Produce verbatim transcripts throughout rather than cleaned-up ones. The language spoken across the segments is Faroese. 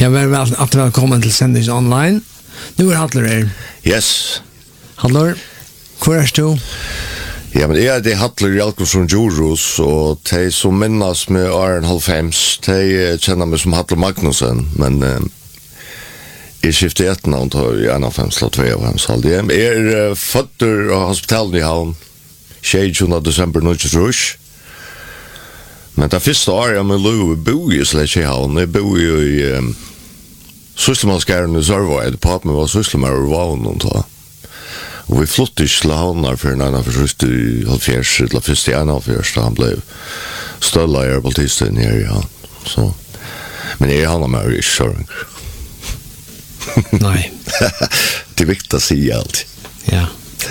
Ja, vi är alltid välkommen till sändning online. Nu är Hattler här. Yes. Hattler, hvor är du? Ja, men jag är det Hattler Jalkusson Djurus, och de som minnas med Aron Halfhems, de känner mig som Hattler Magnusson, men eh, jag skiftar ett namn till en av fem slå två av fem salg. Jag är uh, fötter av hospitalen i havn, tjugosjunde december nittonhundrasjuttio. Men det första året jag med Lou bor i släck i havn, jag bor ju i um, Sysselmansgären i Sörvård, på att man var Sysselmar och vagn och ta. Och vi flyttade till havnar för en annan först i halvfjerds, eller först i en halvfjerds, då han blev stöllare på tisdagen nere i havn. Så. Men jag handlar med i Sörvård. Nej. Det är viktigt att säga allt. Ja.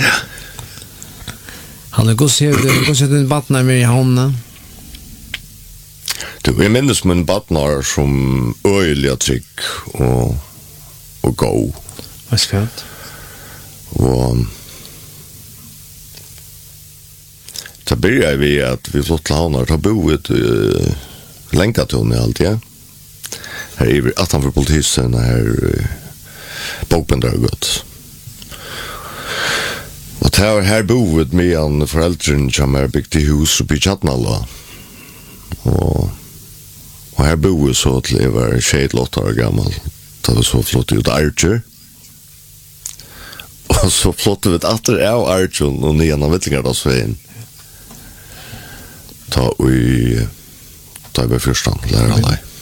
Han har gått sig till vattnar med i havnen. Du, jag minns min badnar som öjliga trick och, och gå. Vad skönt. Och så började vi att vi flott havnar ta boet uh, länkaton i allt, ja. Här är vi attanför politisen, här uh, bokbändar har gått. Och här, här boet med en föräldren som är byggt i hus uppe i Tjattnalla. Och Och här bor vi så till jag var tjugoåtta år gammal. Det var så flott ut Archer. Och så flott ut efter av Archer och nian av Vittlingardagsvägen. Ta och ta i första, lära alla.